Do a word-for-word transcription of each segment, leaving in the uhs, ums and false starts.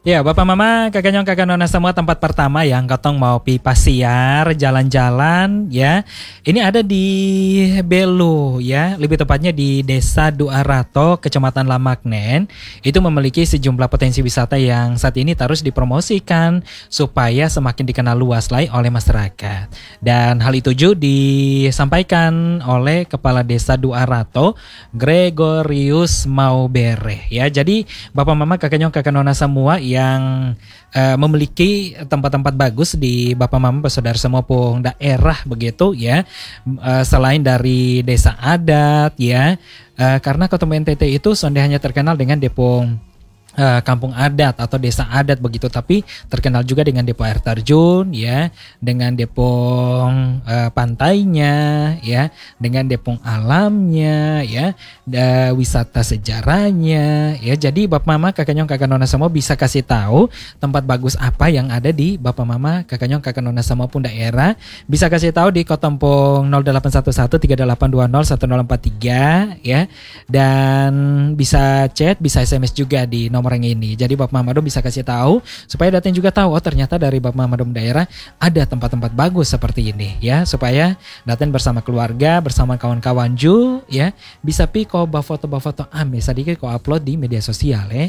Ya, Bapak Mama, kakak nyong kakak nona semua, tempat pertama yang katong mau pi pasiar jalan-jalan ya. Ini ada di Belu ya, lebih tepatnya di Desa Duarato, Kecamatan Lamaknen. Itu memiliki sejumlah potensi wisata yang saat ini terus dipromosikan supaya semakin dikenal luas lagi oleh masyarakat. Dan hal itu juga disampaikan oleh Kepala Desa Duarato, Gregorius Maubere ya. Jadi Bapak Mama, kakak nyong kakak nona semua yang uh, memiliki tempat-tempat bagus di Bapak Mama Saudara semua pun daerah begitu ya, uh, selain dari desa adat ya, uh, karena Kota N T T itu sonde hanya terkenal dengan Depong Uh, kampung adat atau desa adat begitu, tapi terkenal juga dengan depo air terjun ya, dengan depong uh, pantainya ya, dengan depong alamnya ya, da, wisata sejarahnya ya. Jadi Bapak Mama kakak nyong kakak nona semua bisa kasih tahu tempat bagus apa yang ada di Bapak Mama kakak nyong kakak nona semua pun daerah, bisa kasih tahu di Kotampong nol delapan satu satu tiga delapan dua nol satu nol empat tiga ya, dan bisa chat, bisa S M S juga di nomor yang ini. Jadi Bapak Mamado bisa kasih tahu supaya Daten juga tahu, oh ternyata dari Bapak Mamado daerah ada tempat-tempat bagus seperti ini ya, supaya Daten bersama keluarga, bersama kawan-kawan ju ya, bisa pi ko foto-foto ame sedikit ko upload di media sosial ya.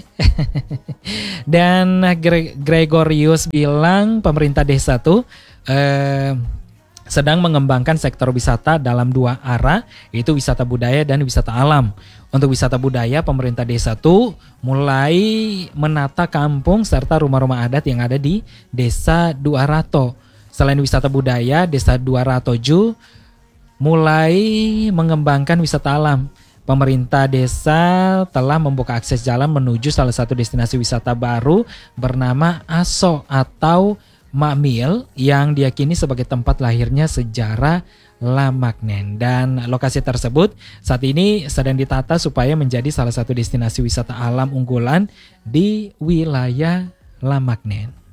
Dan Gre- Gregorius bilang pemerintah desa tuh eh, sedang mengembangkan sektor wisata dalam dua arah, yaitu wisata budaya dan wisata alam. Untuk wisata budaya, pemerintah desa tuh mulai menata kampung serta rumah-rumah adat yang ada di Desa Duarato. Selain wisata budaya, Desa Duarato juga mulai mengembangkan wisata alam. Pemerintah desa telah membuka akses jalan menuju salah satu destinasi wisata baru bernama Aso atau Makmil, yang diyakini sebagai tempat lahirnya sejarah Lamaknen. Dan lokasi tersebut saat ini sedang ditata supaya menjadi salah satu destinasi wisata alam unggulan di wilayah Lamaknen.